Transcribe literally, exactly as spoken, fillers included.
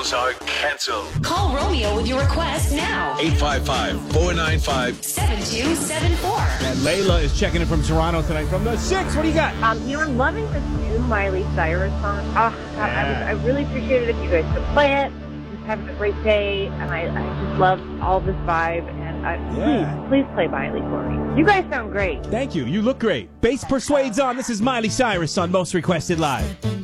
Schedules are canceled. Call Romeo with your request now. eight five five, four nine five, seven two seven four. And Layla is checking in from Toronto tonight. From the six, what do you got? Um, you know, I'm loving this new Miley Cyrus song. Oh, God, I, was, I really appreciate it if you guys could play it. Just having a great day, and I, I just love all this vibe. And I, Yeah. please, please play Miley for me. You guys sound great. Thank you. You look great. Bass Persuades on. This is Miley Cyrus on Most Requested Live.